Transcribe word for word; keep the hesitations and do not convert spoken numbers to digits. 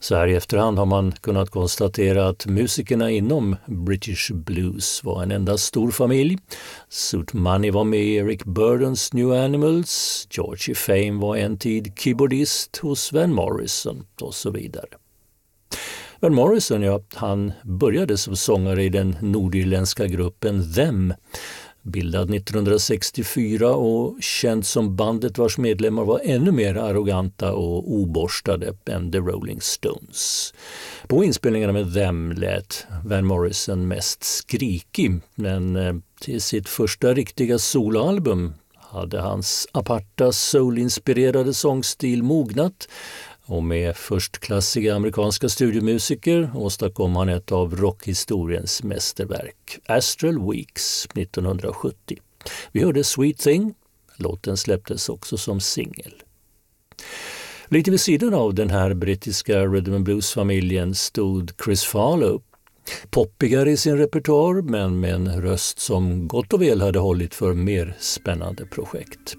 Så här i efterhand har man kunnat konstatera att musikerna inom British Blues var en enda stor familj. Soot Money var med i Eric Burdons New Animals, Georgie Fame var en tid keyboardist hos Van Morrison och så vidare. Van Morrison, ja, han började som sångare i den nordirländska gruppen Them, bildad nittonhundrasextiofyra och känd som bandet vars medlemmar var ännu mer arroganta och oborstade än The Rolling Stones. På inspelningarna med Them lät Van Morrison mest skrikig, men till sitt första riktiga soloalbum hade hans aparta soul-inspirerade sångstil mognat, och med förstklassiga amerikanska studiomusiker åstadkom han ett av rockhistoriens mästerverk, Astral Weeks nittonhundrasjuttio. Vi hörde Sweet Thing, låten släpptes också som singel. Lite vid sidan av den här brittiska rhythm and blues-familjen stod Chris Farlowe, poppigare i sin repertoar men med en röst som gott och väl hade hållit för mer spännande projekt.